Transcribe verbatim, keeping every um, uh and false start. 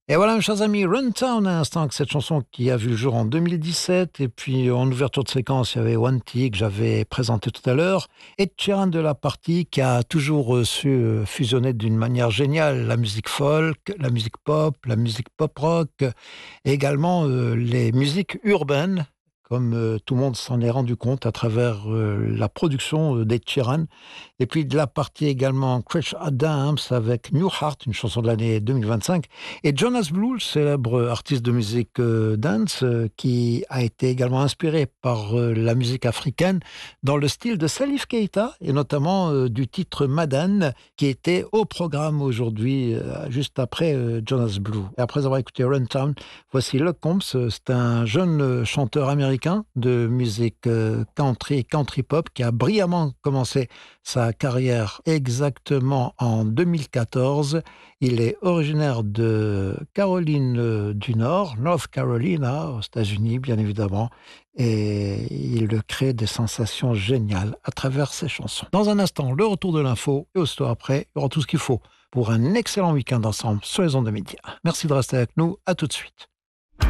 Et voilà, mes chers amis, Runtown, à l'instant, avec cette chanson qui a vu le jour en deux mille dix-sept. Et puis, en ouverture de séquence, il y avait One T que j'avais présenté tout à l'heure. Et Sheeran de la partie qui a toujours euh, su euh, fusionner d'une manière géniale la musique folk, la musique pop, la musique pop rock, et également euh, les musiques urbaines, comme euh, tout le monde s'en est rendu compte à travers euh, la production euh, d'Ed Sheeran. Et puis de la partie également Crash Adams avec New Heart, une chanson de l'année deux mille vingt-cinq. Et Jonas Blue, le célèbre artiste de musique euh, dance, euh, qui a été également inspiré par euh, la musique africaine dans le style de Salif Keita, et notamment euh, du titre Madane, qui était au programme aujourd'hui, euh, juste après euh, Jonas Blue. Et après avoir écouté Runtown, voici Luke Combs. C'est un jeune euh, chanteur américain de musique euh, country, country pop, qui a brillamment commencé sa carrière exactement en deux mille quatorze. Il est originaire de Caroline euh, du Nord, North Carolina, aux États-Unis, bien évidemment, et il crée des sensations géniales à travers ses chansons. Dans un instant, le retour de l'info, et aussitôt après, il y aura tout ce qu'il faut pour un excellent week-end ensemble sur les ondes de médias. Merci de rester avec nous, à tout de suite.